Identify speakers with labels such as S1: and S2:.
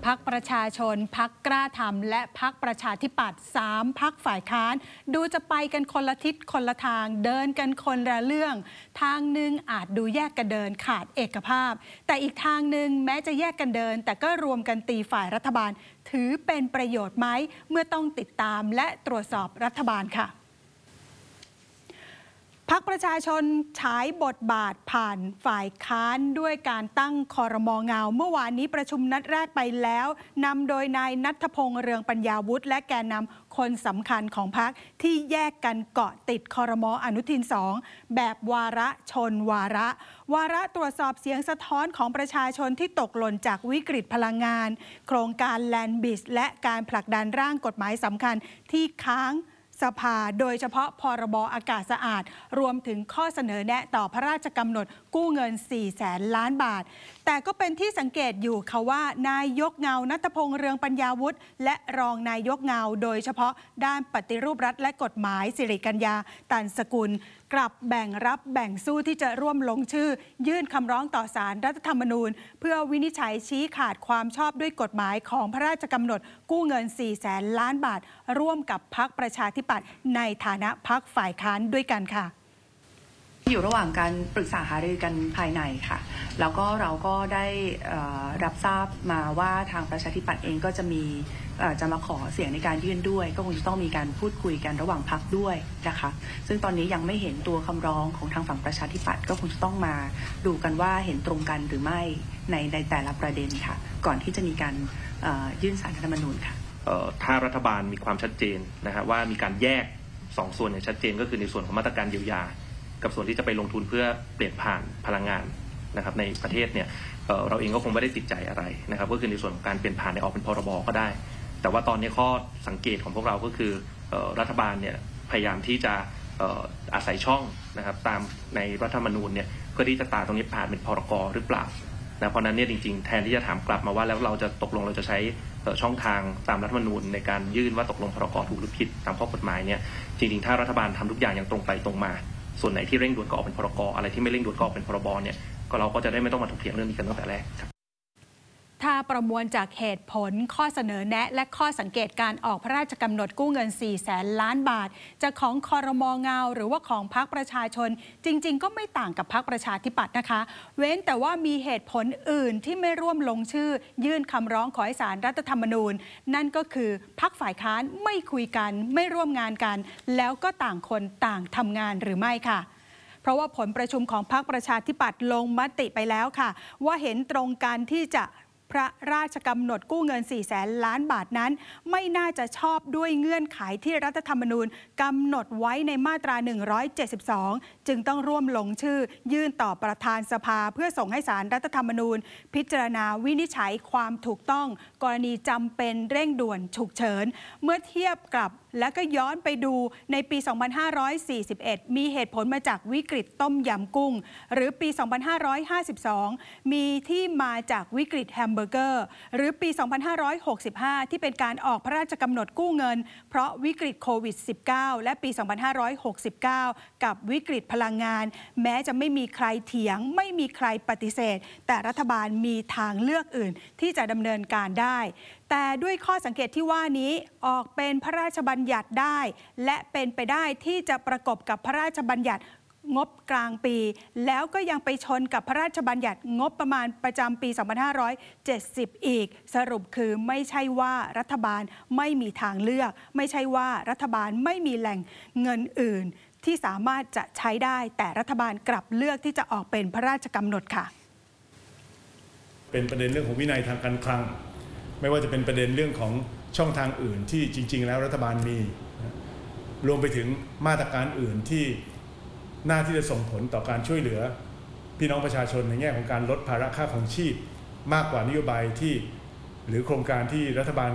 S1: พรรคประชาชนพรรคกล้าทำและพรรคประชาธิปัตย์3พรรคฝ่ายค้านดูจะไปกันคนละทิศคนละทางเดินกันคนละเรื่องทางหนึ่งอาจดูแยกกันเดินขาดเอกภาพแต่อีกทางหนึ่งแม้จะแยกกันเดินแต่ก็รวมกันตีฝ่ายรัฐบาลถือเป็นประโยชน์ไหมเมื่อต้องติดตามและตรวจสอบรัฐบาลค่ะพรรคประชาชนฉายบทบาทผ่านฝ่ายค้านด้วยการตั้งครม.เงาเมื่อวานนี้ประชุมนัดแรกไปแล้วนำโดยนายณัฐพงษ์เรืองปัญญาวุฒิและแกนนำคนสำคัญของพรรคที่แยกกันเกาะติดครม.อนุทิน2แบบวาระชนวาระตรวจสอบเสียงสะท้อนของประชาชนที่ตกหล่นจากวิกฤตพลังงานโครงการแลนด์บิสและการผลักดันร่างกฎหมายสำคัญที่ค้างสภาโดยเฉพาะพรบอากาศสะอาดรวมถึงข้อเสนอแนะต่อพระราชกำหนดกู้เงิน 400,000 ล้านบาทแต่ก็เป็นที่สังเกตอยู่ค่ะว่านายกเงาณัฐพงษ์เรืองปัญญาวุฒิและรองนายกเงาโดยเฉพาะด้านปฏิรูปรัฐและกฎหมายสิริกัญญาตันสกุลกลับแบ่งรับแบ่งสู้ที่จะร่วมลงชื่อยื่นคำร้องต่อศาลรัฐธรรมนูญเพื่อวินิจฉัยชี้ขาดความชอบด้วยกฎหมายของพระราชกำหนดกู้เงิน 400,000 ล้านบาทร่วมกับพรรคประชาธิปัตย์ในฐานะพรรคฝ่ายค้านด้วยกันค่ะ
S2: อยู่ระหว่างการปรึกษาหารือกันภายในค่ะแล้วก็เราก็ได้รับทราบมาว่าทางประชาธิปัตย์เองก็จะมาขอเสียงในการยื่นด้วยก็คงจะต้องมีการพูดคุยกันระหว่างพรรคด้วยนะคะซึ่งตอนนี้ยังไม่เห็นตัวคำร้องของทางฝั่งประชาธิปัตย์ก็คงจะต้องมาดูกันว่าเห็นตรงกันหรือไม่ในแต่ละประเด็นค่ะก่อนที่จะมีการยื่นศาลรัฐธรรมนูญค่ะ
S3: ถ้ารัฐบาลมีความชัดเจนนะฮะว่ามีการแยก2ส่วนอย่างชัดเจนก็คือในส่วนของมาตรการเยียวยากับส่วนที่จะไปลงทุนเพื่อเปลี่ยนผ่านพลังงานนะครับในประเทศเนี่ยเราเองก็คงไม่ได้ติดใจอะไรนะครับก็คือในส่วนของการเปลี่ยนผ่านในออกเป็นพรบก็ได้แต่ว่าตอนนี้ข้อสังเกตของพวกเราก็คือรัฐบาลเนี่ยพยายามที่จะอาศัยช่องนะครับตามในรัฐธรรมนูญเนี่ยเพื่อที่จะตาตรงนี้ผ่านเป็นพรกหรือเปล่านะเพราะนั้นเนี่ยจริงๆแทนที่จะถามกลับมาว่าแล้วเราจะตกลงเราจะใช้ช่องทางตามรัฐธรรมนูญในการยื่นว่าตกลงพรกถูกหรือผิดตามข้อกฎหมายเนี่ยจริงๆถ้ารัฐบาลทำทุกอย่างอย่างตรงไปตรงมาส่วนไหนที่เร่งด่วนก็ออกเป็นพรกอะไรที่ไม่เร่งด่วนก็ออกเป็นพรบเนี่ยก็เราก็จะได้ไม่ต้องมาถกเถียงเรื่องนี้กันตั้งแต่แรกครับ
S1: ถ้าประมวลจากเหตุผลข้อเสนอแนะและข้อสังเกตการออกพระราชกำหนดกู้เงิน 400,000 ล้านบาทจะของครม.เงาหรือว่าของพรรคประชาชนจริงๆก็ไม่ต่างกับพรรคประชาธิปัตย์นะคะเว้นแต่ว่ามีเหตุผลอื่นที่ไม่ร่วมลงชื่อยื่นคำร้องขอให้ศาลรัฐธรรมนูญนั่นก็คือพรรคฝ่ายค้านไม่คุยกันไม่ร่วมงานกันแล้วก็ต่างคนต่างทำงานหรือไม่ค่ะเพราะว่าผลประชุมของพรรคประชาธิปัตย์ลงมติไปแล้วค่ะว่าเห็นตรงกันที่จะพระราชกำหนดกู้เงิน 400,000 ล้านบาทนั้นไม่น่าจะชอบด้วยเงื่อนไขที่รัฐธรรมนูญกำหนดไว้ในมาตรา 172 จึงต้องร่วมลงชื่อยื่นต่อประธานสภาเพื่อส่งให้ศาลรัฐธรรมนูญพิจารณาวินิจฉัยความถูกต้องกรณีจำเป็นเร่งด่วนฉุกเฉินเมื่อเทียบกับและก็ย้อนไปดูในปี 2541 มีเหตุผลมาจากวิกฤตต้มยำกุ้งหรือปี 2552 มีที่มาจากวิกฤตแฮมเบอร์เกอร์หรือปี 2565 ที่เป็นการออกพระราชกำหนดกู้เงินเพราะวิกฤตโควิด -19 และปี 2569 กับวิกฤตพลังงานแม้จะไม่มีใครเถียงไม่มีใครปฏิเสธแต่รัฐบาลมีทางเลือกอื่นที่จะดำเนินการได้แต่ด้วยข้อสังเกตที่ว่านี้ออกเป็นพระราชบัญญัติได้และเป็นไปได้ที่จะประกบกับพระราชบัญญัติงบกลางปีแล้วก็ยังไปชนกับพระราชบัญญัติงบประมาณประจำปี 2570 อีกสรุปคือไม่ใช่ว่ารัฐบาลไม่มีทางเลือกไม่ใช่ว่ารัฐบาลไม่มีแหล่งเงินอื่นที่สามารถจะใช้ได้แต่รัฐบาลกลับเลือกที่จะออกเป็นพระราชกำหนดค่ะ
S4: เป็นประเด็นเรื่องของวินัยทางการคลังไม่ว่าจะเป็นประเด็นเรื่องของช่องทางอื่นที่จริงๆแล้วรัฐบาลมีรวมไปถึงมาตรการอื่นที่น่าที่จะส่งผลต่อการช่วยเหลือพี่น้องประชาชนในแง่ของการลดภาระค่าครองชีพมากกว่านโยบายที่หรือโครงการที่รัฐบาล